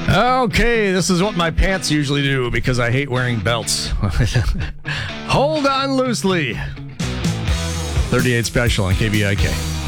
Okay, this is what my pants usually do because I hate wearing belts. Hold on loosely. 38 special on KBIK.